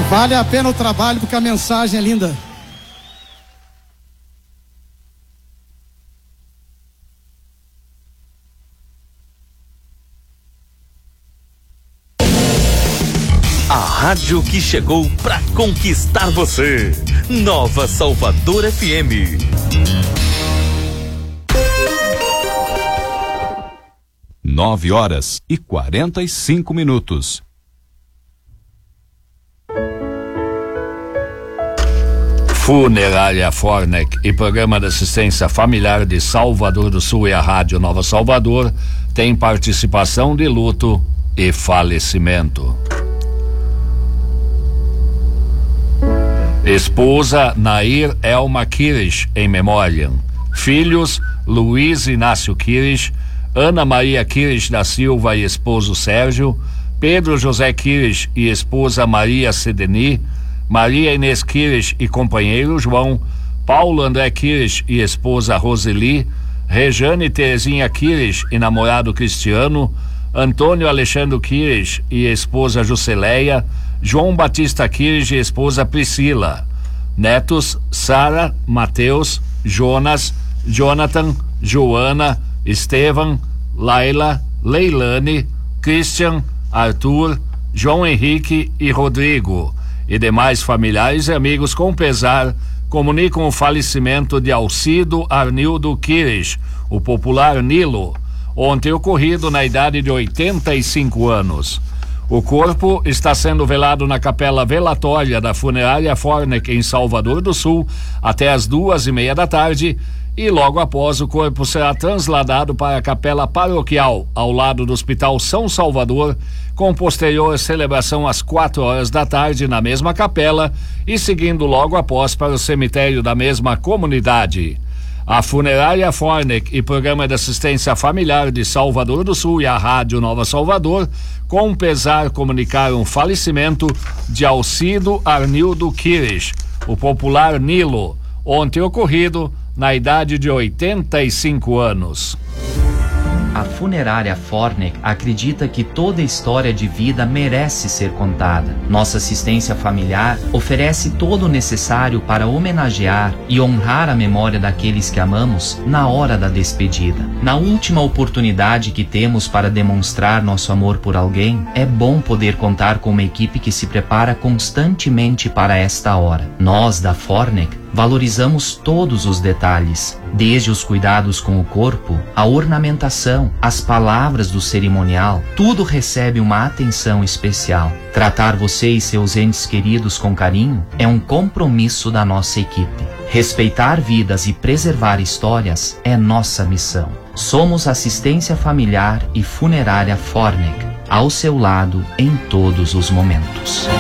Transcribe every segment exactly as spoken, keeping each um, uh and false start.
Vale a pena o trabalho porque a mensagem é linda. A rádio que chegou pra conquistar você. Nova Salvador F M. Nove horas e quarenta e cinco minutos. Funerária Fornec e Programa de Assistência Familiar de Salvador do Sul e a Rádio Nova Salvador tem participação de luto e falecimento. Esposa Nair Elma Kirish, em memória. Filhos Luiz Inácio Kirish, Ana Maria Kirish da Silva e esposo Sérgio, Pedro José Kirish e esposa Maria Sedeni, Maria Inês Kirish e companheiro João, Paulo André Kirish e esposa Roseli, Rejane Terezinha Kirish e namorado Cristiano, Antônio Alexandre Kirish e esposa Jusceleia, João Batista Kirish e esposa Priscila, netos Sara, Mateus, Jonas, Jonathan, Joana, Estevam, Laila, Leilane, Christian, Arthur, João Henrique e Rodrigo, e demais familiares e amigos com pesar comunicam o falecimento de Alcido Arnildo Kirish, o popular Nilo, ontem ocorrido na idade de oitenta e cinco anos. O corpo está sendo velado na capela velatória da Funerária Fornec em Salvador do Sul até as duas e meia da tarde e logo após o corpo será transladado para a capela paroquial ao lado do Hospital São Salvador, com posterior celebração às quatro horas da tarde na mesma capela e seguindo logo após para o cemitério da mesma comunidade. A Funerária Fornec e Programa de Assistência Familiar de Salvador do Sul e a Rádio Nova Salvador, com pesar, comunicaram o falecimento de Alcido Arnildo Kirish, o popular Nilo, ontem ocorrido na idade de oitenta e cinco anos. A Funerária Fornec acredita que toda história de vida merece ser contada. Nossa assistência familiar oferece todo o necessário para homenagear e honrar a memória daqueles que amamos na hora da despedida. Na última oportunidade que temos para demonstrar nosso amor por alguém, é bom poder contar com uma equipe que se prepara constantemente para esta hora. Nós, da Fornec, valorizamos todos os detalhes, desde os cuidados com o corpo, a ornamentação, as palavras do cerimonial, tudo recebe uma atenção especial. Tratar você e seus entes queridos com carinho é um compromisso da nossa equipe. Respeitar vidas e preservar histórias é nossa missão. Somos Assistência Familiar e Funerária Fornec, ao seu lado em todos os momentos.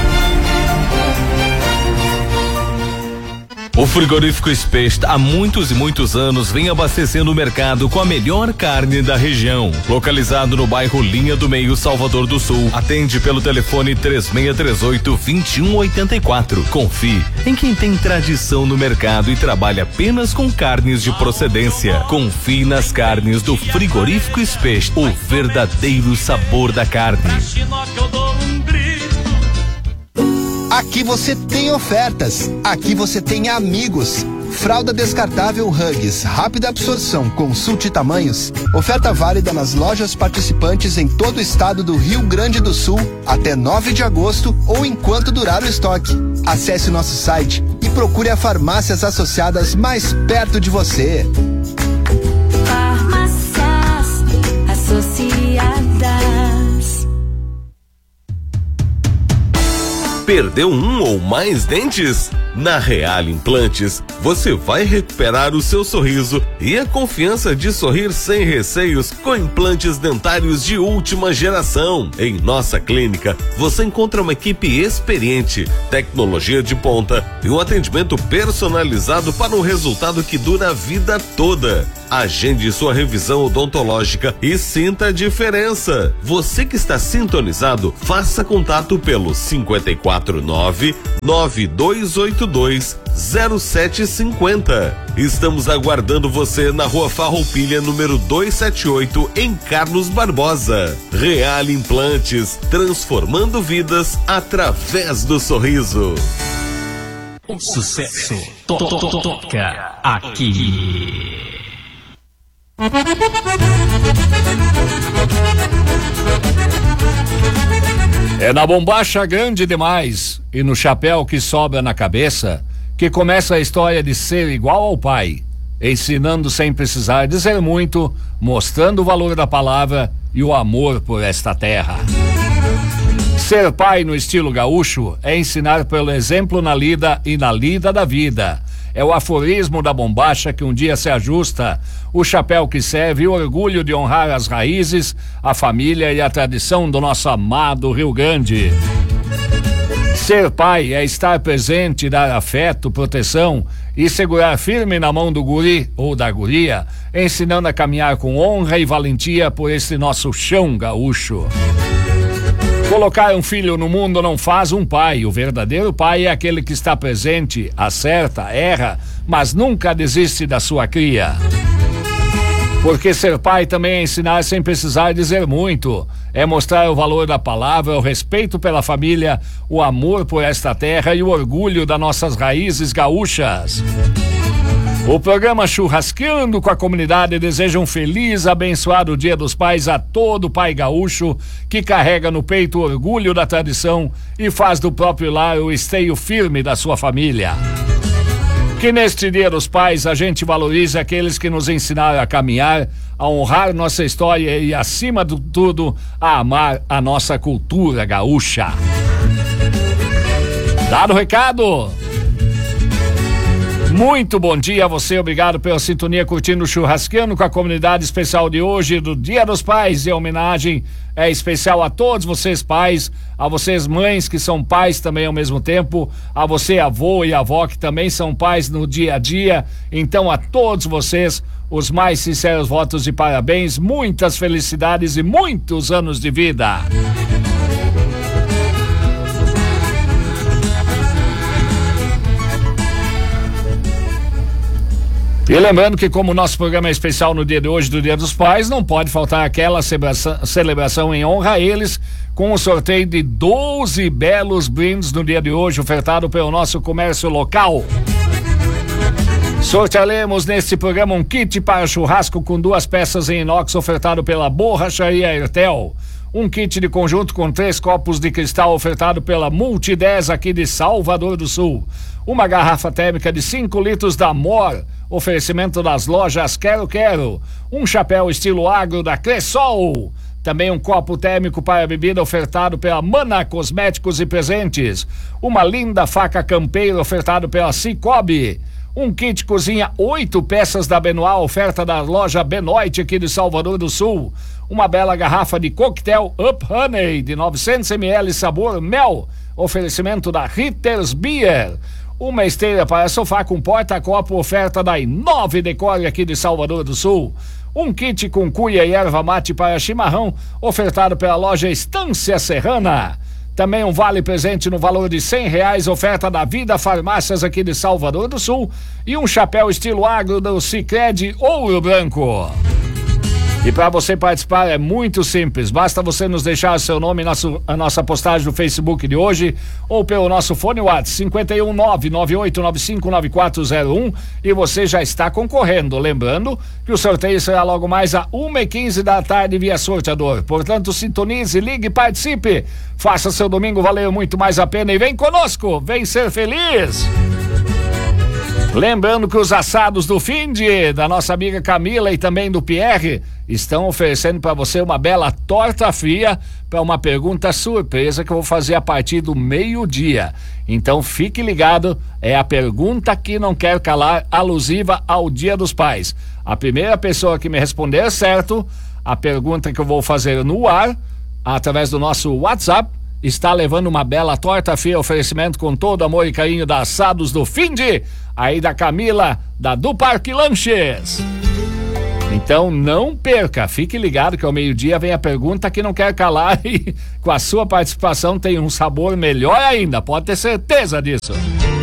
O frigorífico Specht há muitos e muitos anos vem abastecendo o mercado com a melhor carne da região. Localizado no bairro Linha do Meio, Salvador do Sul. Atende pelo telefone três seis três oito, dois um oito quatro. Confie em quem tem tradição no mercado e trabalha apenas com carnes de procedência. Confie nas carnes do frigorífico Specht, o verdadeiro sabor da carne. Aqui você tem ofertas, aqui você tem amigos. Fralda descartável Huggies, rápida absorção, consulte tamanhos. Oferta válida nas lojas participantes em todo o estado do Rio Grande do Sul até nove de agosto ou enquanto durar o estoque. Acesse o nosso site e procure as farmácias associadas mais perto de você. Farmácias Associadas. Perdeu um ou mais dentes? Na Real Implantes, você vai recuperar o seu sorriso e a confiança de sorrir sem receios com implantes dentários de última geração. Em nossa clínica, você encontra uma equipe experiente, tecnologia de ponta e um atendimento personalizado para um resultado que dura a vida toda. Agende sua revisão odontológica e sinta a diferença. Você que está sintonizado, faça contato pelo cinco quatro nove, nove dois oito dois, zero sete cinco zero. Estamos aguardando você na Rua Farroupilha, número duzentos e setenta e oito, em Carlos Barbosa. Real Implantes, transformando vidas através do sorriso. O sucesso to to to toca aqui. É na bombacha grande demais e no chapéu que sobra na cabeça que começa a história de ser igual ao pai, ensinando sem precisar dizer muito, mostrando o valor da palavra e o amor por esta terra. Ser pai no estilo gaúcho é ensinar pelo exemplo na lida e na lida da vida. É o aforismo da bombacha que um dia se ajusta, o chapéu que serve e o orgulho de honrar as raízes, a família e a tradição do nosso amado Rio Grande. Ser pai é estar presente, dar afeto, proteção e segurar firme na mão do guri ou da guria, ensinando a caminhar com honra e valentia por este nosso chão gaúcho. Colocar um filho no mundo não faz um pai. O verdadeiro pai é aquele que está presente, acerta, erra, mas nunca desiste da sua cria. Porque ser pai também é ensinar sem precisar dizer muito. É mostrar o valor da palavra, o respeito pela família, o amor por esta terra e o orgulho das nossas raízes gaúchas. O programa Churrasqueando com a Comunidade deseja um feliz, abençoado Dia dos Pais a todo pai gaúcho que carrega no peito o orgulho da tradição e faz do próprio lar o esteio firme da sua família. Que neste Dia dos Pais a gente valorize aqueles que nos ensinaram a caminhar, a honrar nossa história e, acima de tudo, a amar a nossa cultura gaúcha. Dado o recado. Muito bom dia a você, obrigado pela sintonia curtindo o Churrasqueando com a Comunidade especial de hoje do Dia dos Pais. E a homenagem é especial a todos vocês pais, a vocês mães que são pais também ao mesmo tempo, a você avô e avó que também são pais no dia a dia. Então a todos vocês os mais sinceros votos de parabéns, muitas felicidades e muitos anos de vida. E lembrando que como o nosso programa é especial no dia de hoje, do Dia dos Pais, não pode faltar aquela celebração, celebração em honra a eles, com o sorteio de doze belos brindes no dia de hoje, ofertado pelo nosso comércio local. Sortearemos neste programa um kit para churrasco com duas peças em inox, ofertado pela Borracharia Ertel. Um kit de conjunto com três copos de cristal, ofertado pela Multi dez aqui de Salvador do Sul. Uma garrafa térmica de cinco litros da Mor, oferecimento das lojas Quero Quero. Um chapéu estilo agro da Cressol. Também um copo térmico para bebida ofertado pela Mana Cosméticos e Presentes. Uma linda faca campeira ofertado pela Cicobi. Um kit cozinha oito peças da Benoit, oferta da loja Benoit aqui de Salvador do Sul. Uma bela garrafa de coquetel Up Honey de novecentos mililitros sabor mel, oferecimento da Ritter's Beer. Uma esteira para sofá com porta-copo, oferta da Inove Decore aqui de Salvador do Sul. Um kit com cuia e erva mate para chimarrão, ofertado pela loja Estância Serrana. Também um vale presente no valor de cem reais, oferta da Vida Farmácias aqui de Salvador do Sul. E um chapéu estilo agro do Sicredi Ouro Branco. E para você participar é muito simples, basta você nos deixar seu nome na a nossa postagem no Facebook de hoje ou pelo nosso fone WhatsApp cinco um nove, nove oito nove cinco, nove quatro zero um e você já está concorrendo. Lembrando que o sorteio será logo mais a uma e quinze da tarde via sorteador. Portanto, sintonize, ligue e participe. Faça seu domingo valer muito mais a pena e vem conosco, vem ser feliz! Lembrando que os assados do Finde, da nossa amiga Camila e também do Pierre, estão oferecendo para você uma bela torta fria para uma pergunta surpresa que eu vou fazer a partir do meio-dia. Então fique ligado, é a pergunta que não quer calar, alusiva ao Dia dos Pais. A primeira pessoa que me responder certo, a pergunta que eu vou fazer no ar, através do nosso WhatsApp, está levando uma bela torta fria, oferecimento com todo amor e carinho da Assados do Finde, aí da Camila, da do Parque Lanches. Então não perca, fique ligado que ao meio-dia vem a pergunta que não quer calar e com a sua participação tem um sabor melhor ainda, pode ter certeza disso.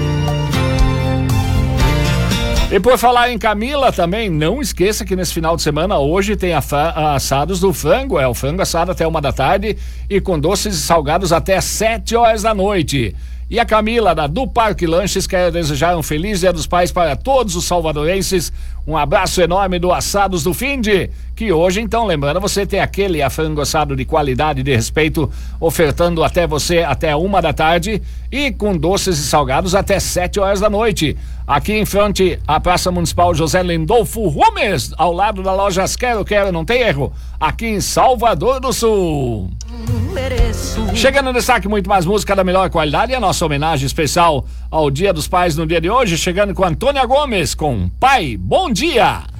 E por falar em Camila também, não esqueça que nesse final de semana hoje tem a a assados do frango, é o frango assado até uma da tarde e com doces e salgados até sete horas da noite. E a Camila da do Parque Lanches quer desejar um feliz Dia dos Pais para todos os salvadorenses. Um abraço enorme do Assados do Finde, que hoje, então, lembrando, você tem aquele frango assado de qualidade e de respeito, ofertando até você até uma da tarde e com doces e salgados até sete horas da noite. Aqui em frente à Praça Municipal José Lindolfo Rumes, ao lado da loja Quero Quero, não tem erro, aqui em Salvador do Sul. Chegando no destaque, muito mais música da melhor qualidade e a nossa homenagem especial ao Dia dos Pais no dia de hoje, chegando com Antônia Gomes, com Pai, Bom Dia!